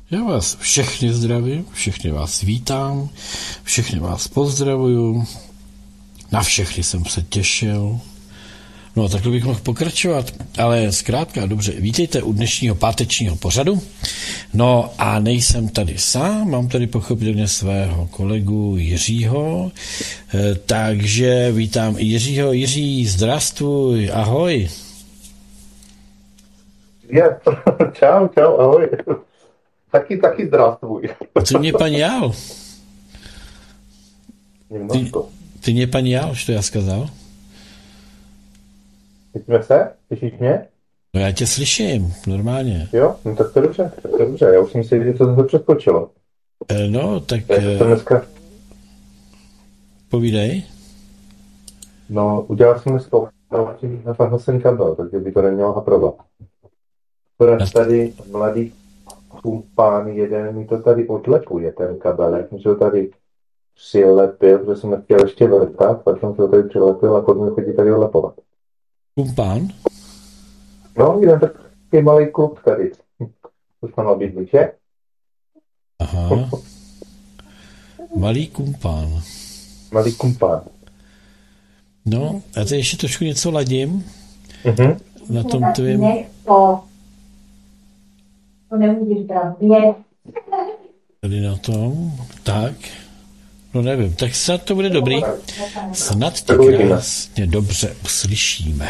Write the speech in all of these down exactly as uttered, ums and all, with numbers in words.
Já vás všechny zdravím, všechny vás vítám, všechny vás pozdravuju, na všechny jsem se těšil. No, takhle bych mohl pokračovat, ale zkrátka, dobře, vítejte u dnešního pátečního pořadu. No a nejsem tady sám, mám tady pochopitelně svého kolegu Jiřího, takže vítám Jiřího. Jiří, zdravstvuj, ahoj. Je, čau, čau, ahoj. Taky, taky zdravstvuj. Co mě paní Jál? Ty, ty mě paní Jál, co já skazal? Slyšíme se? Slyšíš mě? No já tě slyším, normálně. Jo, no tak to dobře, tak to dobře. Já už jsem si, že to zase přeskočilo. E, no, tak... Je to dneska... Povídej. No, udělal jsem z toho, nafahl jsem kabel, takže by to nemělo haprovat. Protože tady mladý kumpán jeden mi to tady odlepuje, ten kabel. Já jsem si ho tady přilepil, protože jsem nechtěl ještě vrtat, tak jsem si ho tady přilepil a potom chodí tady odlepovat. Kumpán? No, jeden takový malý klub tady. Už mám obydlí, že? Aha. Malý kumpán. Malý kumpán. No, a teď ještě trošku něco ladím. Mhm. Na tom tvým... To nemůžeš brát mě. Tady na tom, tak. No nevím, tak snad to bude dobrý. Snad to krásně dobře uslyšíme.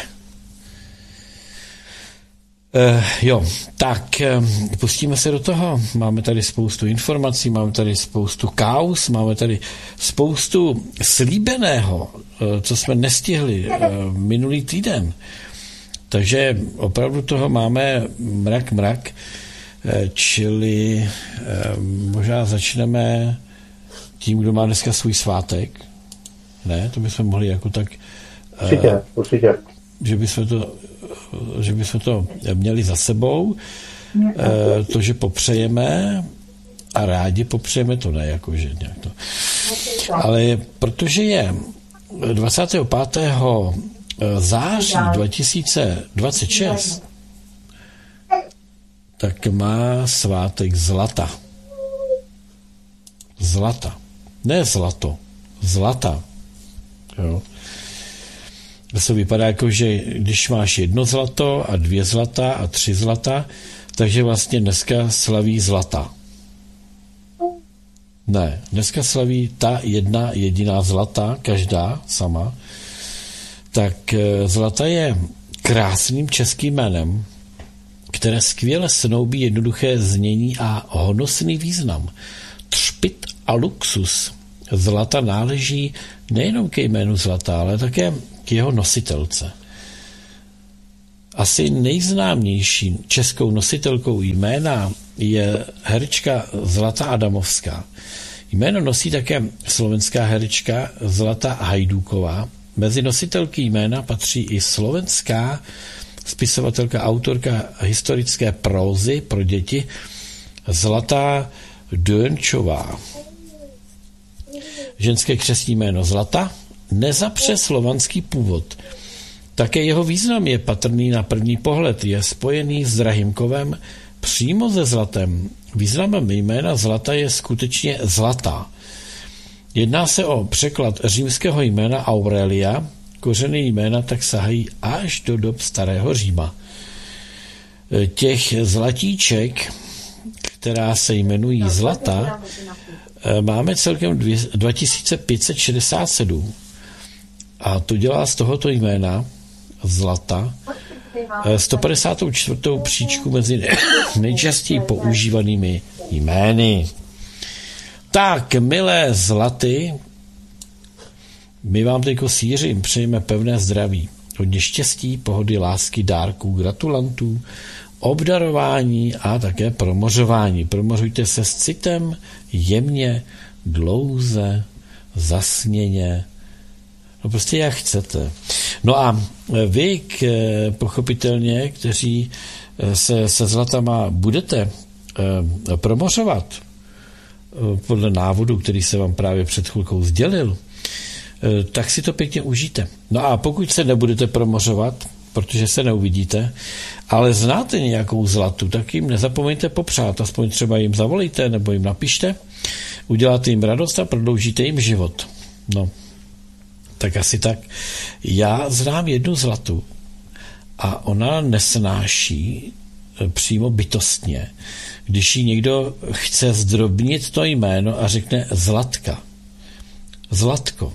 Uh, jo, tak uh, pustíme se do toho. Máme tady spoustu informací, máme tady spoustu kauz, máme tady spoustu slíbeného, uh, co jsme nestihli uh, minulý týden. Takže opravdu toho máme mrak, mrak. Uh, čili uh, možná začneme tím, kdo má dneska svůj svátek. Ne, to bychom mohli jako tak... Uh, určitě, určitě. Že bychom to že bychom to měli za sebou, to, že popřejeme a rádi popřejeme, to ne, jakože nějak to. Ale protože je dvacátého pátého září dva tisíce dvacet šest, tak má svátek zlata. Zlata. Ne zlato. Zlata. Jo. To vypadá jako, že když máš jedno zlato a dvě zlata a tři zlata, takže vlastně dneska slaví zlata. Ne, dneska slaví ta jedna jediná zlata, každá sama. Tak zlata je krásným českým jménem, které skvěle snoubí jednoduché znění a honosný význam. Třpyt a luxus. Zlata náleží nejenom ke jménu zlata, ale také k jeho nositelce. Asi nejznámější českou nositelkou jména je herečka Zlata Adamovská. Jméno nosí také slovenská herečka Zlata Hajdúková. Mezi nositelky jména patří i slovenská spisovatelka, autorka historické prózy pro děti Zlata Dönčová. Ženské křestní jméno Zlata nezapře slovanský původ. Také jeho význam je patrný na první pohled. Je spojený s drahým kovem přímo se zlatem. Významem jména Zlata je skutečně zlatá. Jedná se o překlad římského jména Aurelia. Kořeny jména tak sahají až do dob starého Říma. Těch zlatíček, která se jmenují Zlata, máme celkem dva tisíce pět set šedesát sedm. A to dělá z tohoto jména Zlata sto padesát čtyři příčku mezi nejčastěji používanými jmény. Tak, milé Zlaty, my vám teďko s Jiřím přejeme pevné zdraví, hodně štěstí, pohody, lásky, dárků, gratulantů, obdarování a také promořování. Promořujte se s citem, jemně, dlouze, zasněně, no prostě jak chcete. No a vy, k, pochopitelně, kteří se se zlatama budete eh, promořovat eh, podle návodu, který se vám právě před chvilkou sdělil, eh, tak si to pěkně užijte. No a pokud se nebudete promořovat, protože se neuvidíte, ale znáte nějakou zlatu, tak jim nezapomeňte popřát, aspoň třeba jim zavolejte nebo jim napište, uděláte jim radost a prodloužíte jim život. No, tak asi tak. Já znám jednu zlatu a ona nesnáší přímo bytostně, když jí někdo chce zdrobnit to jméno a řekne Zlatka. Zlatko.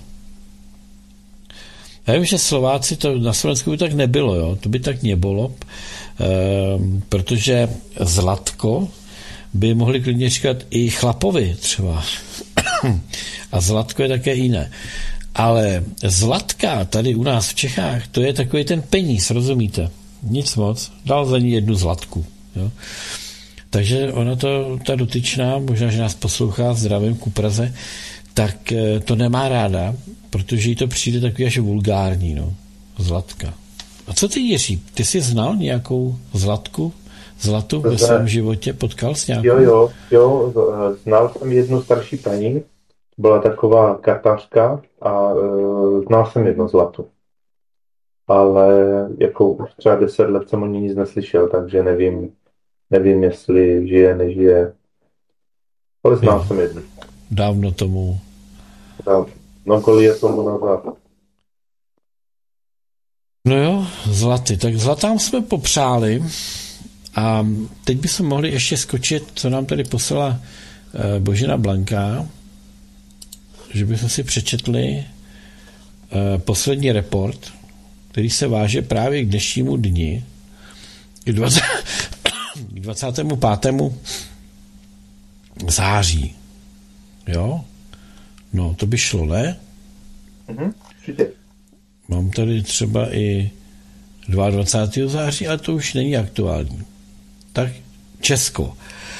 Já vím, že Slováci to na Slovensku by tak nebylo, jo? To by tak nebylo, e, protože Zlatko by mohli klidně říkat i chlapovi třeba. A Zlatko je také jiné. Ale Zlatka tady u nás v Čechách, to je takový ten peníz, rozumíte? Nic moc. Dal za ní jednu zlatku. Jo? Takže ona to, ta dotyčná, možná, že nás poslouchá, zdravím ku Praze, tak to nemá ráda, protože jí to přijde takový až vulgární, no. Zlatka. A co ty, Jiří? Ty jsi znal nějakou zlatku? Zlatu ve svém životě? Potkal jsi nějakou? Jo, jo, jo. Znal jsem jednu starší paní, byla taková katařka a e, znal jsem jednu zlatu. Ale jako už třeba deset let jsem o ní nic neslyšel, takže nevím, nevím, jestli žije, nežije. Ale znal jo. jsem jednu. Dávno tomu. Dávno. No, kolik je tomu nazad. No jo, zlaty. Tak zlatám jsme popřáli a teď bychom mohli ještě skočit, co nám tady poslala eh, Božena Blanka, že bychom si přečetli eh, poslední report, který se váže právě k dnešnímu dni, k dvacátému pátému září. Jo? No, to by šlo, ne? Mhm, mám tady třeba i dvacátého druhého září, ale to už není aktuální. Tak Česko.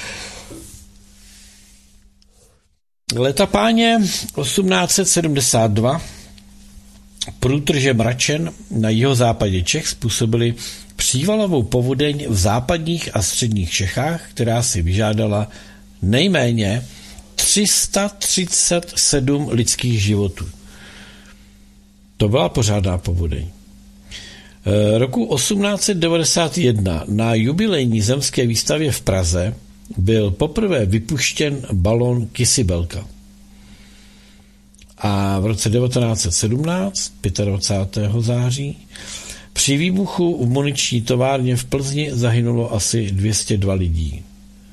Leta páně osmnáct set sedmdesát dva průtrže mračen na jihozápadě Čech způsobili přívalovou povodeň v západních a středních Čechách, která si vyžádala nejméně tři sta třicet sedm lidských životů. To byla pořádná povodeň. Roku osmnáct set devadesát jedna na jubilejní zemské výstavě v Praze byl poprvé vypuštěn balon Kysibelka. A v roce devatenáct set sedmnáct, dvacátého pátého září, při výbuchu v muniční továrně v Plzni zahynulo asi dvě stě dva lidí.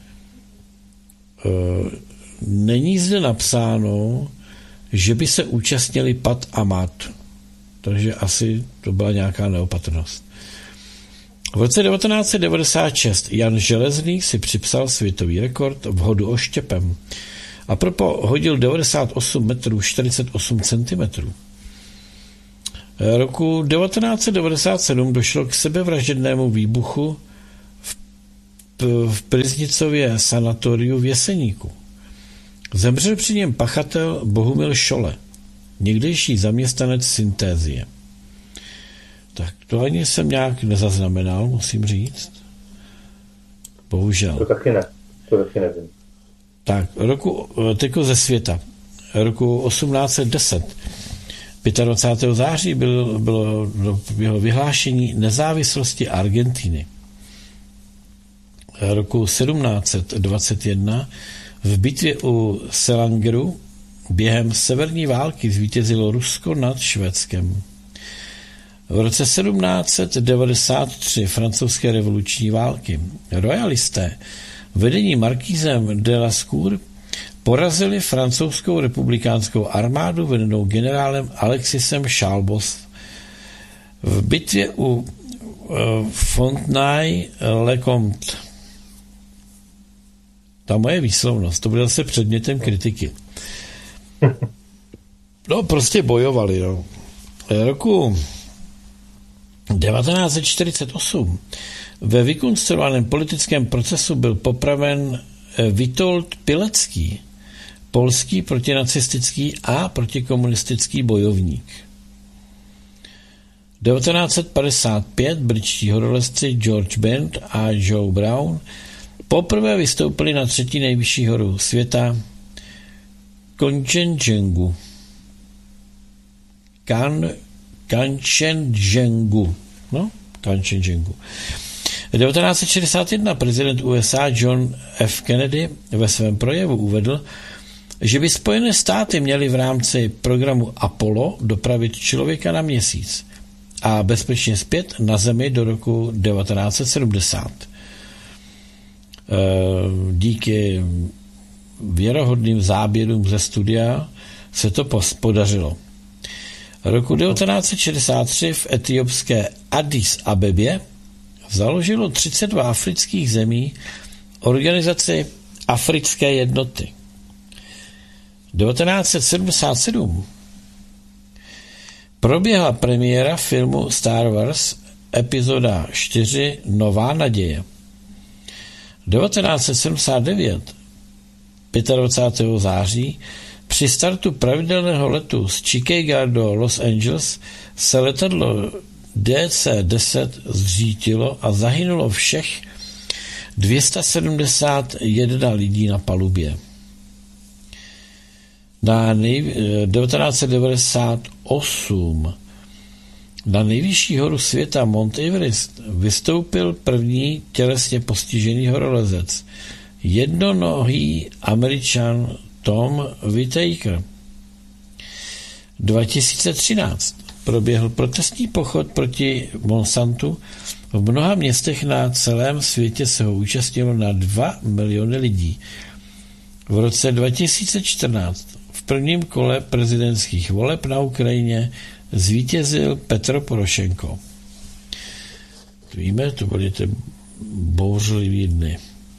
Není zde napsáno, že by se účastnili Pat a Mat, takže asi to byla nějaká neopatrnost. V roce devatenáct set devadesát šest Jan Železný si připsal světový rekord v hodu oštěpem a propo hodil devadesát osm metrů čtyřicet osm centimetrů. Roku devatenáct set devadesát sedm došlo k sebevražednému výbuchu v, v Priznicově sanatoriu v Jeseníku. Zemřel při něm pachatel Bohumil Šole, někdejší zaměstnanec Syntézie. Tak to ani jsem nějak nezaznamenal, musím říct. Bohužel. To taky ne. To taky nevím. Tak, roku, teďko ze světa. Roku osmnáct set deset. dvacátého pátého září bylo, bylo, bylo vyhlášení nezávislosti Argentiny. Roku sedmnáct set dvacet jedna v bitvě u Selangeru během severní války zvítězilo Rusko nad Švédskem. V roce sedmnáct set devadesát tři francouzské revoluční války royalisté vedení markízem de Lascour porazili francouzskou republikánskou armádu vedenou generálem Alexisem Chalbos v bitvě u uh, Fontenay-le-Comte. Ta moje výslovnost, to bude zase předmětem kritiky. No, prostě bojovali, no. Roku devatenáct set čtyřicet osm ve vykonstruovaném politickém procesu byl popraven Witold Pilecki, polský protinacistický a protikomunistický bojovník. devatenáct set padesát pět britští horolezci George Bent a Joe Brown poprvé vystoupili na třetí nejvyšší horu světa Kanchenjungu. Kan, Kanchenjungu. No, Kanchenjungu. devatenáct set šedesát jedna prezident U S A John F. Kennedy ve svém projevu uvedl, že by Spojené státy měly v rámci programu Apollo dopravit člověka na Měsíc a bezpečně zpět na Zemi do roku devatenáct set sedmdesát. Díky věrohodným záběrům ze studia se to podařilo. Roku devatenáct set šedesát tři v etiopské Addis Abebě založilo třicet dva afrických zemí organizaci Africké jednoty. devatenáct set sedmdesát sedm proběhla premiéra filmu Star Wars epizoda čtyři Nová naděje. devatenáct set sedmdesát devět dvacátého pátého září při startu pravidelného letu z Chicaga do Los Angeles se letadlo D C deset zřítilo a zahynulo všech dvě stě sedmdesát jedna lidí na palubě. Na nej, devatenáct set devadesát osm na nejvyšší horu světa Mount Everest vystoupil první tělesně postižený horolezec, jednonohý Američan Tom Whitaker. dva tisíce třináct proběhl protestní pochod proti Monsantu. V mnoha městech na celém světě se ho účastnilo na dva miliony lidí. V roce dva tisíce čtrnáct v prvním kole prezidentských voleb na Ukrajině zvítězil Petro Porošenko. Víme, to byly ty bouřlivý dny.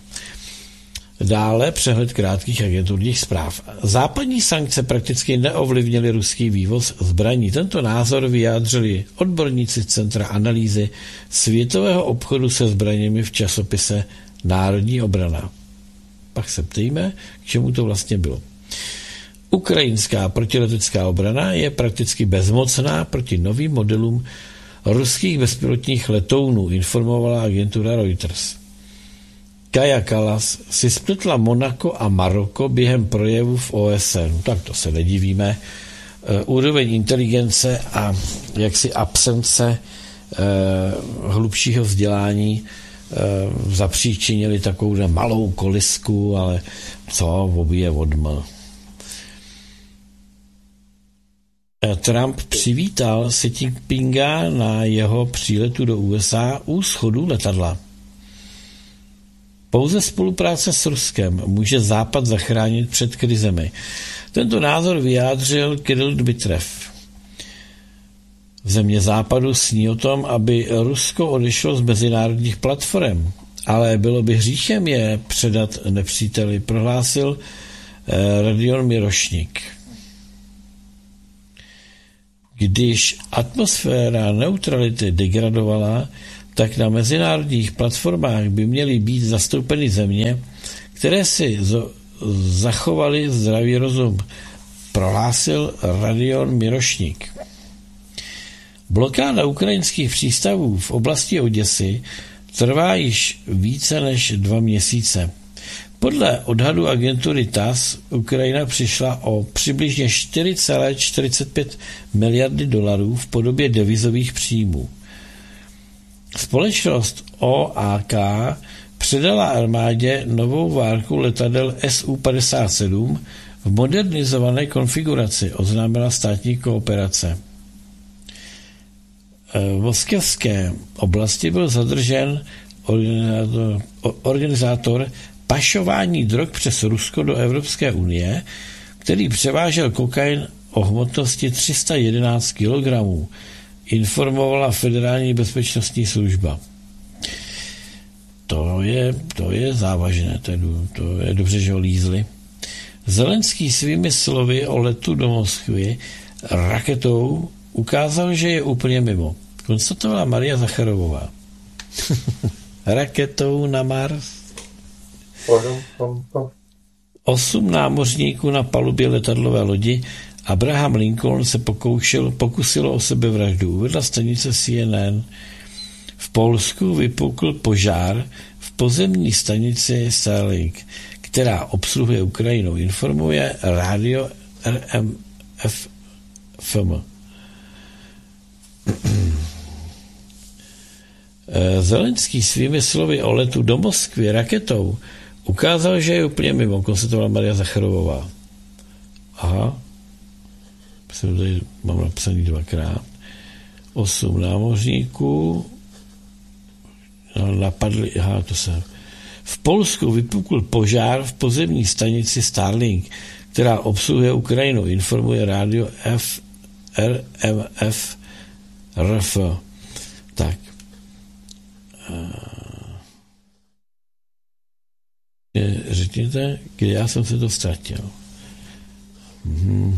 Dále přehled krátkých agenturních zpráv. Západní sankce prakticky neovlivnily ruský vývoz zbraní. Tento názor vyjádřili odborníci Centra analýzy světového obchodu se zbraněmi v časopise Národní obrana. Pak se ptejme, k čemu to vlastně bylo. Ukrajinská protiletecká obrana je prakticky bezmocná proti novým modelům ruských bezpilotních letounů, informovala agentura Reuters. Kaja Kallas si spletla Monako a Maroko během projevu v O S N. Tak to se nedivíme. Úroveň inteligence a jaksi absence eh, hlubšího vzdělání eh, zapříčinili takovou malou kolisku, ale co, obě odml. Trump přivítal Xi Jinpinga na jeho příletu do U S A u schodu letadla. Pouze spolupráce s Ruskem může Západ zachránit před krizemi. Tento názor vyjádřil Kirill Dmitriev. V země Západu sní o tom, aby Rusko odešlo z mezinárodních platform, ale bylo by hříchem je předat nepříteli, prohlásil eh, Radion Mirošnik. Když atmosféra neutrality degradovala, tak na mezinárodních platformách by měly být zastoupeny země, které si zachovali zdravý rozum, prohlásil Radion Mirošnik. Blokáda ukrajinských přístavů v oblasti Oděsy trvá již více než dva měsíce. Podle odhadu agentury T A S S Ukrajina přišla o přibližně čtyři celé čtyřicet pět miliardy dolarů v podobě devizových příjmů. Společnost O A K předala armádě novou várku letadel S U padesát sedm v modernizované konfiguraci, oznámila státní kooperace. V moskevské oblasti byl zadržen organizátor, organizátor pašování drog přes Rusko do Evropské unie, který převážel kokain o hmotnosti tři sta jedenáct kilogramů, informovala Federální bezpečnostní služba. To je, to je závažné, to je, to je dobře, že ho lízli. Zelenský svými slovy o letu do Moskvy raketou ukázal, že je úplně mimo. Konstatovala Maria Zacharovová. Raketou na Mars. Osm námořníků na palubě letadlové lodi Abraham Lincoln se pokoušel, pokusilo o sebevraždu. Uvedla stanice C N N. V Polsku vypukl požár v pozemní stanici Starlink, která obsluhuje Ukrajinu, informuje rádio R M F M. Zelenský svými slovy o letu do Moskvy raketou ukázal, že je úplně mimo, konstatovala Maria Zacharovová. Aha. Myslím, tady mám napsaný dvakrát. Osm námořníků napadli, aha, to se... V Polsku vypukl požár v pozemní stanici Starlink, která obsluhuje Ukrajinu, informuje rádio F R M F R F. Tak. Řekněte, kde já jsem se to ztratil. Hmm.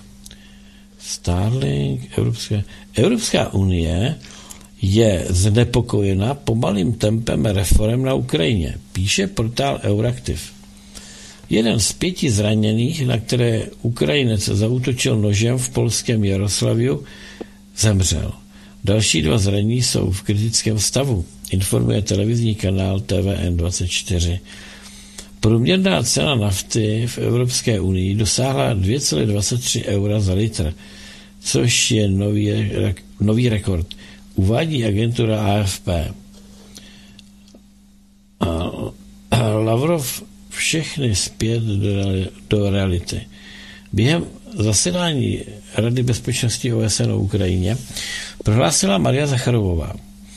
Starlink, Evropská, Evropská unie je znepokojena pomalým tempem reforem na Ukrajině, píše portál Euraktiv. Jeden z pěti zraněných, na které Ukrajinec zaútočil nožem v polském Jaroslaviu, zemřel. Další dva zranění jsou v kritickém stavu, informuje televizní kanál T V N dvacet čtyři. Průměrná cena nafty v Evropské unii dosáhla dvě celá dvacet tři eura za litr, což je nový, nový rekord, uvádí agentura A F P. A Lavrov všechny zpět do reality. Během zasedání Rady bezpečnosti O S N o Ukrajině prohlásila Maria Zacharovová.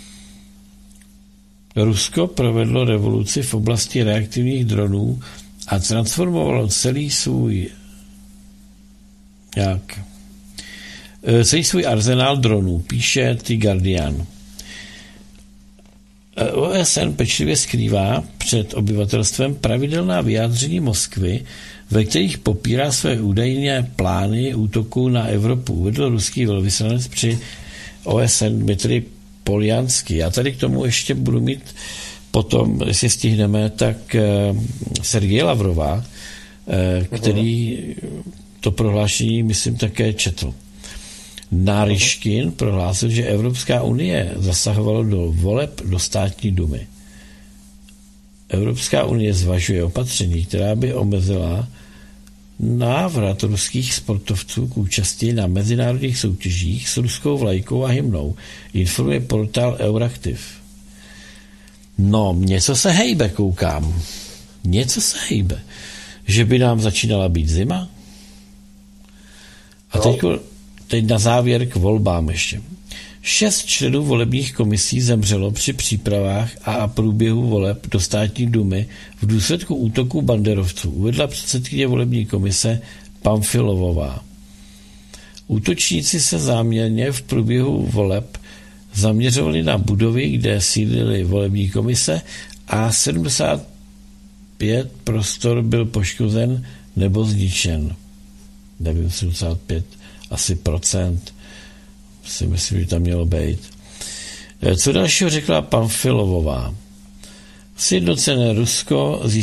Rusko provedlo revoluci v oblasti reaktivních dronů a transformovalo celý svůj jak, celý svůj arzenál dronů, píše The Guardian. O S N pečlivě skrývá před obyvatelstvem pravidelná vyjádření Moskvy, ve kterých popírá své údajné plány útoků na Evropu, uvedl ruský velvyslanec při O S N Dmitrij Poljanský. Já tady k tomu ještě budu mít potom, jestli stihneme, tak Sergej Lavrova, který to prohlášení, myslím, také četl. Náryškin prohlásil, že Evropská unie zasahovala do voleb do státní dumy. Evropská unie zvažuje opatření, která by omezila návrat ruských sportovců k účasti na mezinárodních soutěžích s ruskou vlajkou a hymnou, informuje portál Euraktiv. No, něco se hejbe, koukám. Něco se hejbe. Že by nám začínala být zima? A teď, teď na závěr k volbám ještě. Šest členů volebních komisí zemřelo při přípravách a průběhu voleb do státní dumy v důsledku útoku banderovců, uvedla předsedkyně volební komise Pamfilovová. Útočníci se záměrně v průběhu voleb zaměřovali na budovy, kde sídlily volební komise a sedmdesát pět prostor byl poškozen nebo zničen. Nevím, sedmdesát pět asi procent. Si myslím, že tam mělo být. Co dalšího řekla Pamfilovová? Sjednocené Rusko